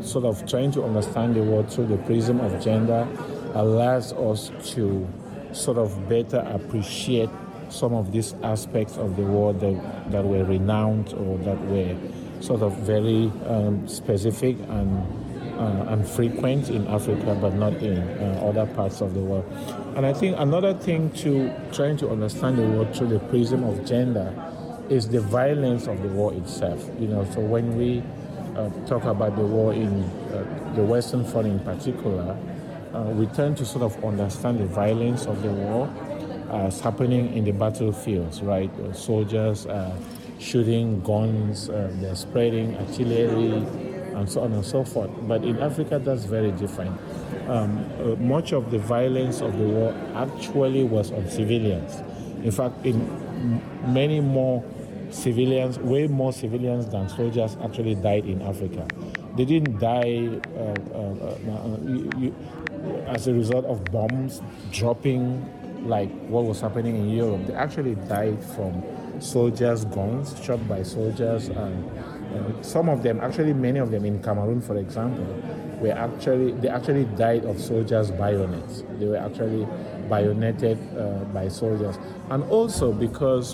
sort of trying to understand the world through the prism of gender allows us to sort of better appreciate some of these aspects of the world that were renowned or that were sort of very specific and frequent in Africa, but not in other parts of the world. And I think another thing to trying to understand the world through the prism of gender is the violence of the war itself. So when we talk about the war in the Western Front in particular, we tend to sort of understand the violence of the war as happening in the battlefields, right? Soldiers shooting guns, they're spreading artillery, and so on and so forth. But in Africa, that's very different. Much of the violence of the war actually was on civilians. In fact, many more civilians, way more civilians than soldiers actually died in Africa. They didn't die as a result of bombs dropping like what was happening in Europe. They actually died from soldiers' guns, shot by soldiers, and some of them, actually many of them in Cameroon, for example, they actually died of soldiers' bayonets. They were actually bayoneted by soldiers. And also because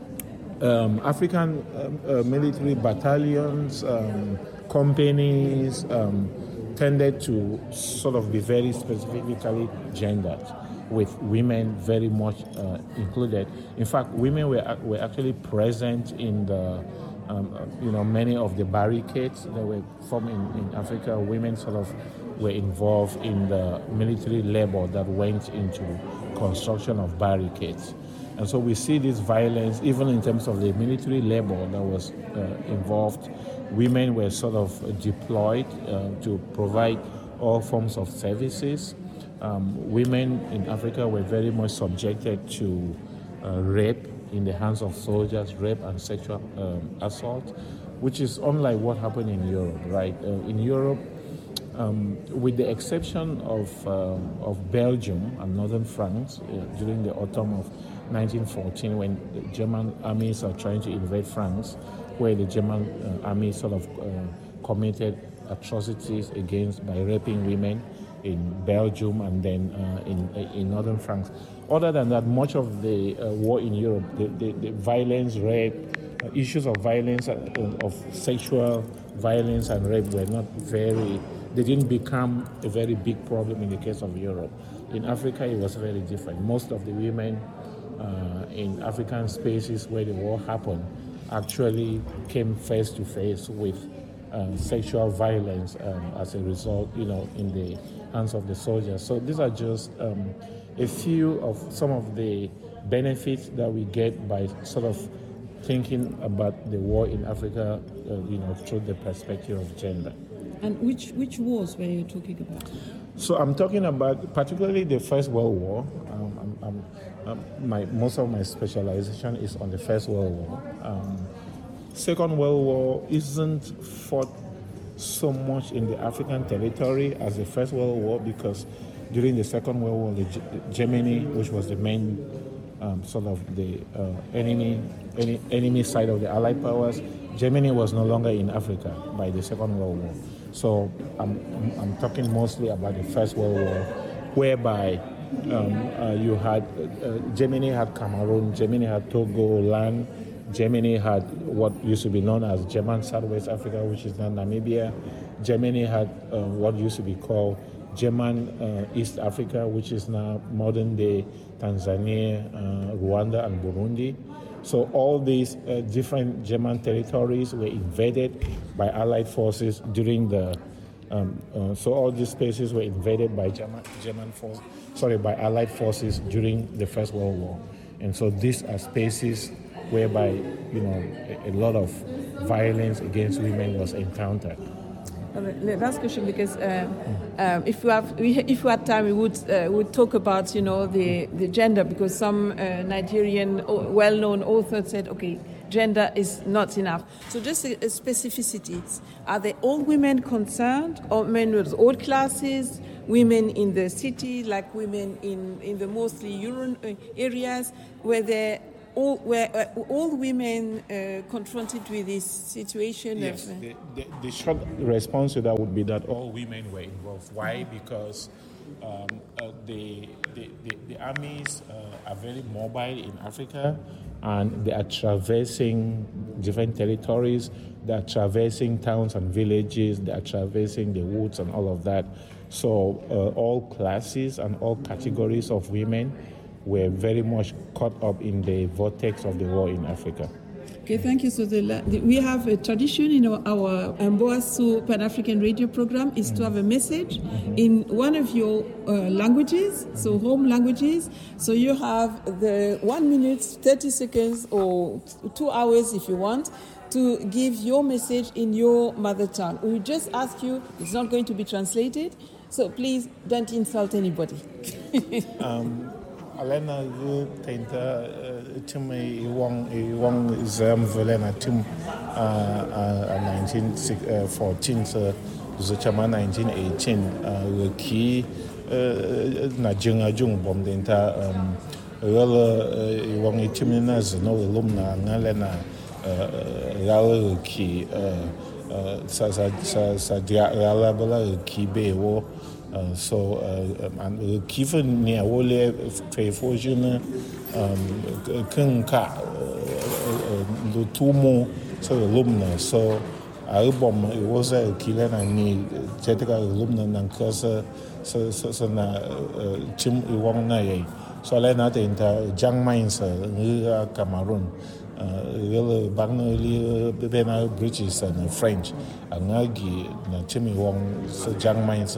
African military battalions, companies tended to sort of be very specifically gendered, with women very much included. In fact, women were actually present in the many of the barricades that were formed in Africa. Women sort of were involved in the military labor that went into construction of barricades. And so we see this violence even in terms of the military labor that was involved. Women were sort of deployed to provide all forms of services. Women in Africa were very much subjected to rape in the hands of soldiers, rape and sexual assault, which is unlike what happened in Europe, right? In Europe, with the exception of Belgium and northern France during the autumn of 1914, when the German armies are trying to invade France, where the German army sort of committed atrocities by raping women in Belgium and then in northern France. Other than that, much of the war in Europe, the violence, rape, issues of violence, of sexual violence and rape were not they didn't become a very big problem in the case of Europe. In Africa, it was very different. Most of the women in African spaces where the war happened actually came face to face with sexual violence as a result, in the hands of the soldiers. So these are just a few of some of the benefits that we get by sort of thinking about the war in Africa, through the perspective of gender. And which wars were you talking about? So I'm talking about particularly the First World War. Most of my specialization is on the First World War. Second World War isn't fought so much in the African territory as the First World War, because during the Second World War, Germany, which was the main sort of the enemy side of the Allied powers, Germany was no longer in Africa by the Second World War. So I'm talking mostly about the First World War, whereby you had Germany had Cameroon, Germany had Togo land, Germany had what used to be known as German Southwest Africa, which is now Namibia. Germany had what used to be called German East Africa, which is now modern-day Tanzania, Rwanda, and Burundi. So all these different German territories were invaded by Allied forces during the. So all these spaces were invaded by by Allied forces during the First World War, and so these are spaces whereby a lot of violence against women was encountered. The last question, because if we had time, we would talk about the gender, because some Nigerian well-known authors said, okay, gender is not enough. So just specificities. Are they all women concerned, or men with all classes, women in the city, like women in the mostly urban areas? Were there all women confronted with this situation? Yes, the short response to that would be that all women were involved. Why? Because the armies are very mobile in Africa, and they are traversing different territories. They are traversing towns and villages. They are traversing the woods and all of that. So all classes and all categories of women were very much caught up in the vortex of the war in Africa. Okay, thank you. So we have a tradition in our Mboasu Pan-African radio program is to have a message in one of your languages, so home languages. So you have the 1 minute, 30 seconds or 2 hours if you want to give your message in your mother tongue. We just ask you, it's not going to be translated, so please don't insult anybody. Alena tenta tim iwang zam velena tim 1914 so chama 1918 ki na junga jung bom denta iwang tim na zno lumna ngalena ki sa dia la bala ki bewo so given near wole fefojuna kanka do tumo so alumna so album it was a killer and ni jetka alumna nankasa so na chim iwang na ye so la na tenta jang mines Cameroon really Bagnoli Bena British and French Angagi na Timmy Wong Jang Mines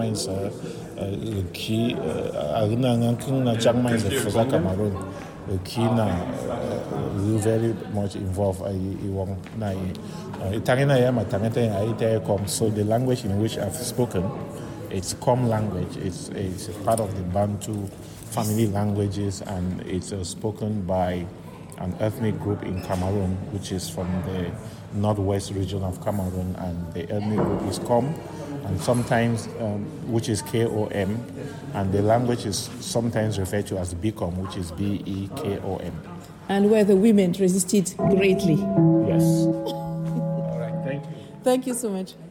Ki Agna Nanking na Jang Mines for Cameroon Kina very much involved Wong na Itangina Yama Tangata Aite Com. So the language in which I've spoken, it's Com language. It's part of the Bantu family languages, and it's spoken by an ethnic group in Cameroon, which is from the northwest region of Cameroon, and the ethnic group is Com, and sometimes, which is Kom, and the language is sometimes referred to as Bekom, which is Bekom. And where the women resisted greatly. Yes. All right, thank you. Thank you so much.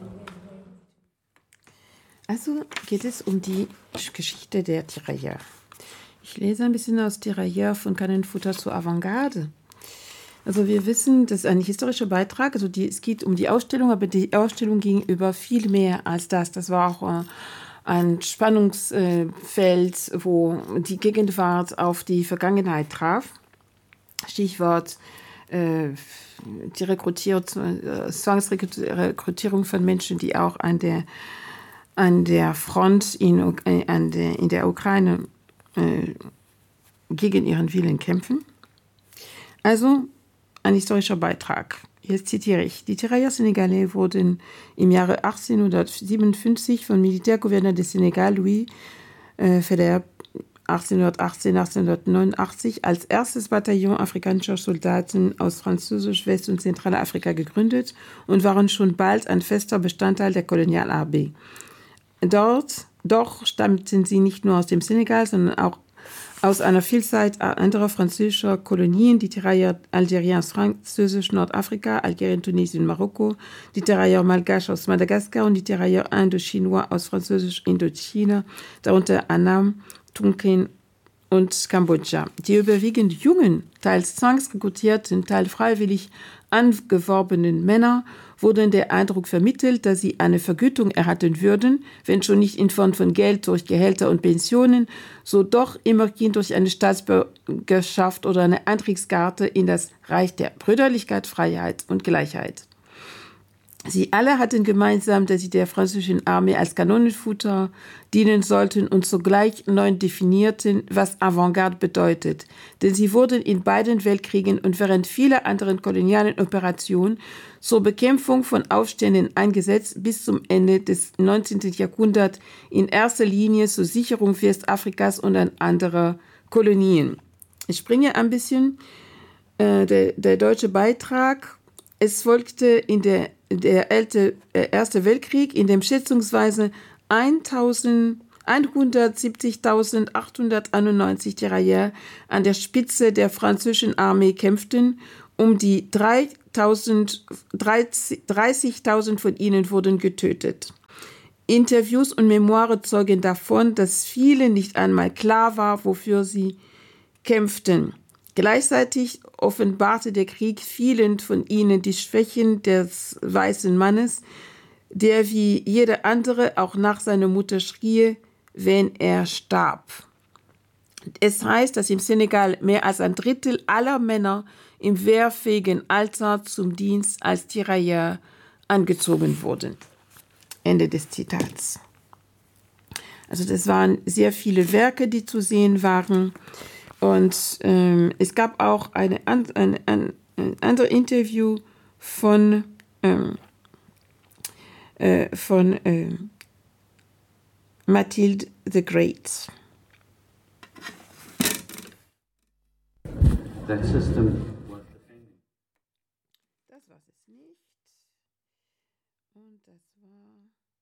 Also geht es um die Geschichte der Tirailleurs. Ich lese ein bisschen aus Tirailleurs von Kannenfutter zur Avantgarde. Also wir wissen, das ist ein historischer Beitrag, also es geht um die Ausstellung, aber die Ausstellung ging über viel mehr als das. Das war auch ein Spannungsfeld, wo die Gegenwart auf die Vergangenheit traf. Stichwort die Zwangsrekrutierung von Menschen, die auch an der Front in der Ukraine gegen ihren Willen kämpfen. Also ein historischer Beitrag. Jetzt zitiere ich. Die Tirailleurs Sénégalais wurden im Jahre 1857 vom Militärgouverneur des Senegal, Louis Faidherbe, 1889 als erstes Bataillon afrikanischer Soldaten aus Französisch West- und Zentralafrika gegründet und waren schon bald ein fester Bestandteil der Kolonialarmee. Doch stammten sie nicht nur aus dem Senegal, sondern auch aus einer Vielzahl anderer französischer Kolonien, die Tirailleurs Algérien aus Französisch Nordafrika, Algerien, Tunesien, Marokko, die Tirailleurs Malgaches aus Madagaskar und die Tirailleurs Indo-Chinois aus Französisch Indochina, darunter Annam, Tonkin und Kambodscha. Die überwiegend jungen, teils zwangsrekrutierten, teils freiwillig angeworbenen Männer wurden der Eindruck vermittelt, dass sie eine Vergütung erhalten würden, wenn schon nicht in Form von Geld durch Gehälter und Pensionen, so doch immerhin durch eine Staatsbürgerschaft oder eine Eintrittskarte in das Reich der Brüderlichkeit, Freiheit und Gleichheit. Sie alle hatten gemeinsam, dass sie der französischen Armee als Kanonenfutter dienen sollten und zugleich neu definierten, was Avantgarde bedeutet. Denn sie wurden in beiden Weltkriegen und während vieler anderen kolonialen Operationen zur Bekämpfung von Aufständen eingesetzt, bis zum Ende des 19. Jahrhunderts in erster Linie zur Sicherung Westafrikas und an anderer Kolonien. Ich springe ein bisschen. Der deutsche Beitrag. Es folgte in der Erste Weltkrieg, in dem schätzungsweise 100.000 170.891 Tirailleurs an der Spitze der französischen Armee kämpften, die 30.000 von ihnen wurden getötet. Interviews und Memoire zeugen davon, dass vielen nicht einmal klar war, wofür sie kämpften. Gleichzeitig offenbarte der Krieg vielen von ihnen die Schwächen des weißen Mannes, der wie jeder andere auch nach seiner Mutter schrie, wenn er starb. Es heißt, dass im Senegal mehr als ein Drittel aller Männer im wehrfähigen Alter zum Dienst als Tirailleur angezogen wurden. Ende des Zitats. Also das waren sehr viele Werke, die zu sehen waren. Und es gab auch ein anderes Interview von Mathilde the Great. That system was defending. Das war es nicht. Und das war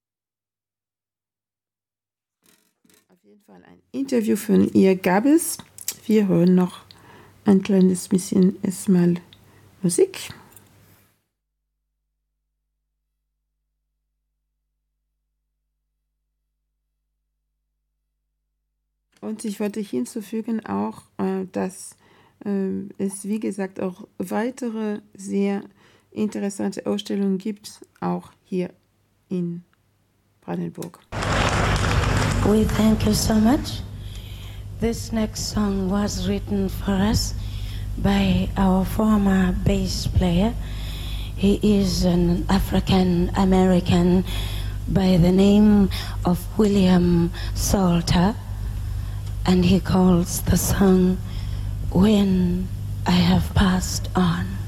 auf jeden Fall ein Interview von ihr gab es. Wir hören noch ein kleines bisschen erstmal Musik. Und ich wollte hinzufügen auch, dass es, wie gesagt, auch weitere sehr interessante Ausstellungen gibt, auch hier in Brandenburg. We thank you so much. This next song was written for us by our former bass player. He is an African American by the name of William Salter, and he calls the song When I Have Passed On.